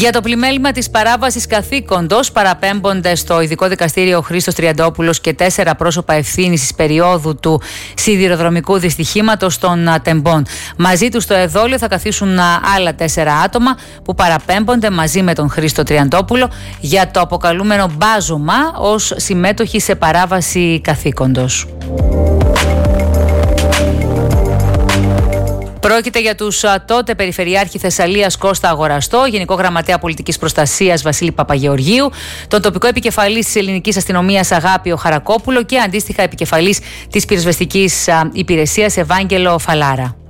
Για το πλημέλημα της παράβασης καθήκοντος παραπέμπονται στο Ειδικό Δικαστήριο ο Χρήστος Τριαντόπουλος και 4 πρόσωπα ευθύνης της περίοδου του σιδηροδρομικού δυστυχήματος των Τεμπών. Μαζί τους στο εδόλιο θα καθίσουν άλλα 4 άτομα που παραπέμπονται μαζί με τον Χρήστο Τριαντόπουλο για το αποκαλούμενο μπάζωμα ως συμμέτοχοι σε παράβαση καθήκοντος. Πρόκειται για τους τότε Περιφερειάρχη Θεσσαλίας Κώστα Αγοραστό, Γενικό Γραμματέα Πολιτικής Προστασίας Βασίλη Παπαγεωργίου, τον τοπικό επικεφαλής της Ελληνικής Αστυνομίας Αγάπη Χαρακόπουλο και αντίστοιχα επικεφαλής της Πυροσβεστικής Υπηρεσίας Ευάγγελο Φαλάρα.